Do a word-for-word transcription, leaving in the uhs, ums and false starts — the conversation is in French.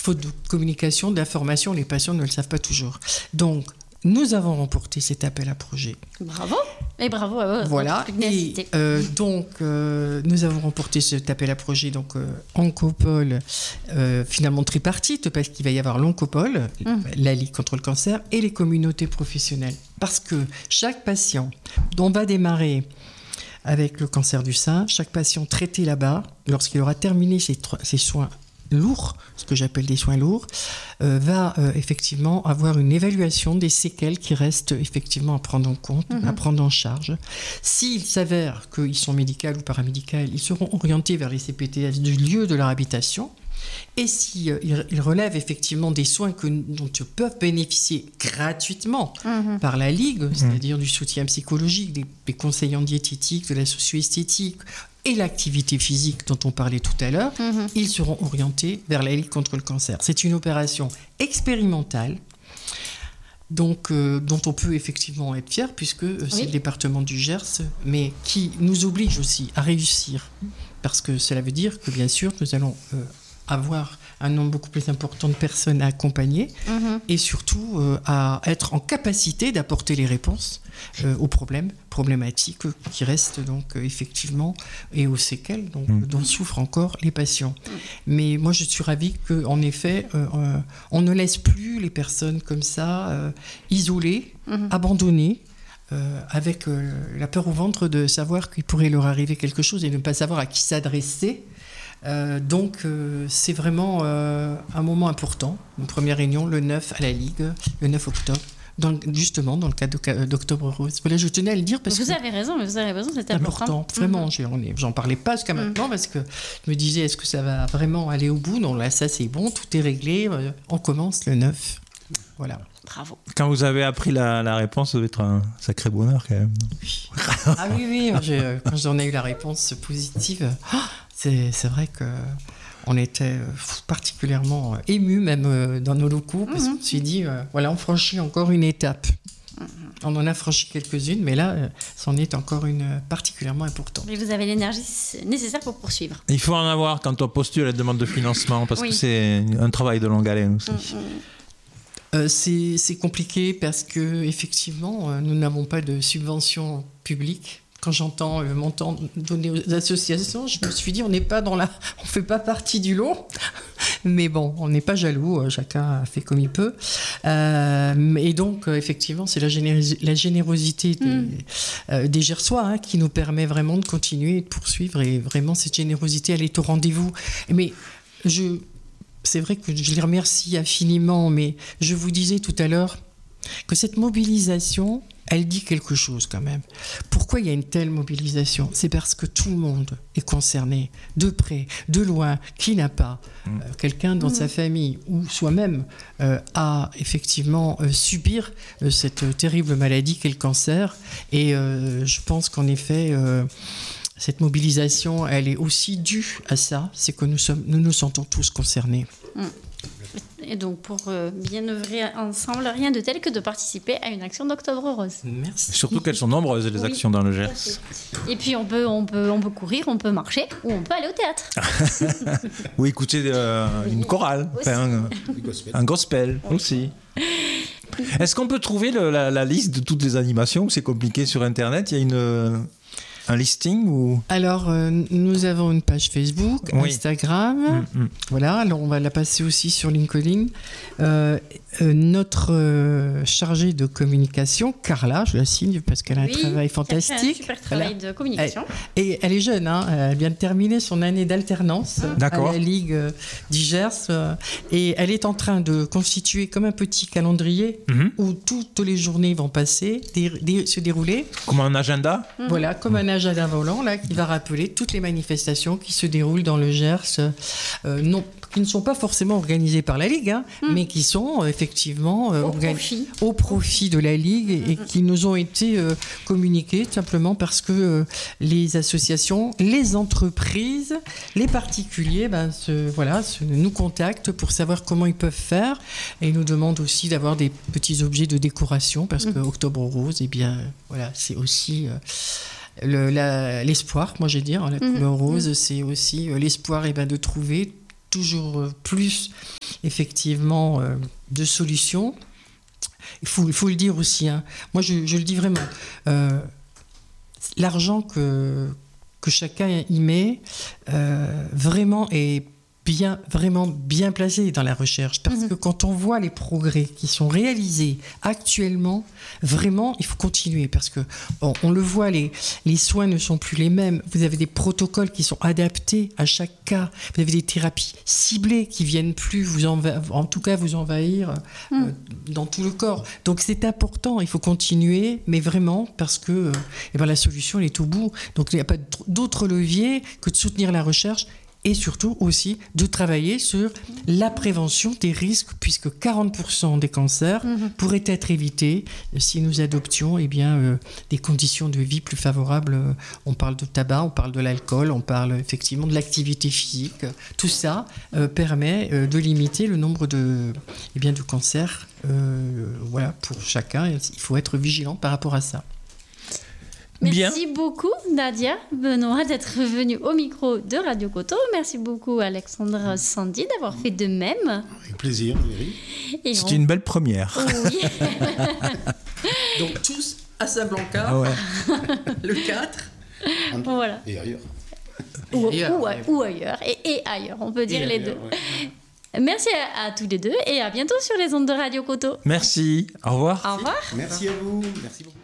faute de communication, d'information, les patients ne le savent pas toujours. Donc, nous avons remporté cet appel à projet. Bravo. Et bravo à vous. Voilà. Et euh, donc, euh, nous avons remporté cet appel à projet, donc euh, Oncopole, euh, finalement tripartite, parce qu'il va y avoir l'Oncopole, mmh. la Ligue contre le cancer, et les communautés professionnelles. Parce que chaque patient, on va démarrer avec le cancer du sein, chaque patient traité là-bas, lorsqu'il aura terminé ses, ses soins lourds, ce que j'appelle des soins lourds, euh, va euh, effectivement avoir une évaluation des séquelles qui restent effectivement à prendre en compte, mmh. à prendre en charge. S'il s'avère qu'ils sont médicaux ou paramédicaux, ils seront orientés vers les C P T S du lieu de leur habitation. Et s'ils si, euh, ils relèvent effectivement des soins que, dont ils peuvent bénéficier gratuitement mmh. par la Ligue, mmh. c'est-à-dire du soutien psychologique, des, des conseils en diététique, de la socio-esthétique, et l'activité physique dont on parlait tout à l'heure, mmh. ils seront orientés vers la Ligue contre le cancer. C'est une opération expérimentale, donc, euh, dont on peut effectivement être fier, puisque euh, c'est oui. le département du Gers, mais qui nous oblige aussi à réussir, parce que cela veut dire que, bien sûr, nous allons euh, avoir un nombre beaucoup plus important de personnes à accompagner mmh. et surtout euh, à être en capacité d'apporter les réponses euh, aux problèmes, problématiques euh, qui restent donc euh, effectivement et aux séquelles donc, mmh. dont souffrent encore les patients. Mmh. Mais moi je suis ravie qu'en effet euh, euh, on ne laisse plus les personnes comme ça euh, isolées, mmh. abandonnées, Euh, avec euh, la peur au ventre de savoir qu'il pourrait leur arriver quelque chose et de ne pas savoir à qui s'adresser. Euh, donc euh, c'est vraiment euh, un moment important. Une première réunion le neuf à la Ligue, le neuf octobre, dans, justement dans le cadre d'Octobre Rose. Voilà, je tenais à le dire parce vous que... Vous avez raison, mais vous avez raison, c'était important. important. Vraiment, mmh. j'en parlais pas jusqu'à maintenant mmh. parce que je me disais, est-ce que ça va vraiment aller au bout? Non, là, ça c'est bon, tout est réglé. On commence le neuf. Voilà. Bravo. Quand vous avez appris la, la réponse, ça devait être un sacré bonheur quand même. Oui. Ah oui, oui, j'ai, quand j'en ai eu la réponse positive, c'est, c'est vrai qu'on était particulièrement émus, même dans nos locaux, parce qu'on s'est dit, voilà, on franchit encore une étape. On en a franchi quelques-unes, mais là, c'en est encore une particulièrement importante. Et vous avez l'énergie nécessaire pour poursuivre. Il faut en avoir quand on postule à la demande de financement, parce oui. que c'est un travail de longue haleine aussi. Mm-hmm. Euh, c'est, c'est compliqué parce que effectivement, euh, nous n'avons pas de subvention publique. Quand j'entends le montant donné aux associations, je me suis dit, on n'est pas dans la, on fait pas partie du lot. Mais bon, on n'est pas jaloux, chacun fait comme il peut. Euh, et donc, effectivement, c'est la, généros- la générosité des, mmh. euh, des Gersois hein, qui nous permet vraiment de continuer et de poursuivre. Et vraiment, cette générosité, elle est au rendez-vous. Mais je... C'est vrai que je les remercie infiniment, mais je vous disais tout à l'heure que cette mobilisation, elle dit quelque chose quand même. Pourquoi il y a une telle mobilisation ? C'est parce que tout le monde est concerné, de près, de loin, qui n'a pas euh, quelqu'un dans mmh. sa famille ou soi-même euh, à effectivement euh, subir euh, cette terrible maladie qu'est le cancer. Et euh, je pense qu'en effet... Euh, Cette mobilisation, elle est aussi due à ça, c'est que nous, sommes, nous nous sentons tous concernés. Et donc, pour euh, bien œuvrer ensemble, rien de tel que de participer à une action d'Octobre Rose. Merci. Surtout qu'elles sont nombreuses, les oui, actions dans le Gers. Et puis, on peut, on, peut, on peut courir, on peut marcher, ou on peut aller au théâtre. Ou écouter euh, une chorale, enfin, un, un gospel oui. aussi. Est-ce qu'on peut trouver le, la, la liste de toutes les animations ou c'est compliqué sur Internet ? Il y a une... Un listing ou... Alors, euh, nous avons une page Facebook, oui. Instagram. Mm-hmm. Voilà, alors on va la passer aussi sur LinkedIn. Euh, euh, notre euh, chargée de communication, Carla, je la signe parce qu'elle a oui, un travail fantastique. Elle fait un super travail voilà. de communication. Elle, et elle est jeune, hein, elle vient de terminer son année d'alternance D'accord. à la Ligue euh, d'Igers. Euh, et elle est en train de constituer comme un petit calendrier mm-hmm. où toutes les journées vont passer, dé- dé- se dérouler. Comme un agenda mm-hmm. Voilà, comme un agenda volant là, qui va rappeler toutes les manifestations qui se déroulent dans le Gers, euh, non, qui ne sont pas forcément organisées par la Ligue, hein, mm. mais qui sont euh, effectivement euh, au, organi- profit. au profit de la Ligue et, et qui nous ont été euh, communiquées simplement parce que euh, les associations, les entreprises, les particuliers ben, se, voilà, se, nous contactent pour savoir comment ils peuvent faire et nous demandent aussi d'avoir des petits objets de décoration parce mm. que Octobre Rose, eh bien, voilà, c'est aussi... Euh, Le, la, l'espoir, moi j'ai dit, hein, la mmh, couleur rose, mmh. c'est aussi euh, l'espoir eh ben, de trouver toujours plus, effectivement, euh, de solutions. Il faut, il faut le dire aussi, hein. Moi je, je le dis vraiment, euh, l'argent que, que chacun y met, euh, vraiment est bien, vraiment bien placé dans la recherche. Parce mmh. que quand on voit les progrès qui sont réalisés actuellement, vraiment, il faut continuer. Parce que bon, on le voit, les, les soins ne sont plus les mêmes. Vous avez des protocoles qui sont adaptés à chaque cas. Vous avez des thérapies ciblées qui viennent plus, vous enva- en tout cas, vous envahir mmh. euh, dans tout le corps. Donc c'est important, il faut continuer, mais vraiment, parce que euh, eh ben, la solution, elle est au bout. Donc il n'y a pas d'autre levier que de soutenir la recherche et surtout aussi de travailler sur la prévention des risques, puisque quarante pour cent des cancers mmh. pourraient être évités si nous adoptions eh bien, euh, des conditions de vie plus favorables. On parle de tabac, on parle de l'alcool, on parle effectivement de l'activité physique. Tout ça euh, permet euh, de limiter le nombre de, eh bien, de cancers. Euh, voilà, pour chacun, il faut être vigilant par rapport à ça. Merci Bien. beaucoup Nadia Benoît d'être venue au micro de Radio Coteau. Merci beaucoup Alexandre Sandy d'avoir fait de même. Avec plaisir, Valérie. C'est on... une belle première. Oui. Donc tous à Saint-Blanca, ah ouais. le quatre. Voilà. Et ailleurs. Ou, ailleurs, ou, ouais. ou ailleurs. Et, et ailleurs, on peut dire et les ailleurs, deux. Ouais. Merci à, à tous les deux et à bientôt sur les ondes de Radio Coteau. Merci. Au revoir. Au revoir. Merci à vous. Merci beaucoup.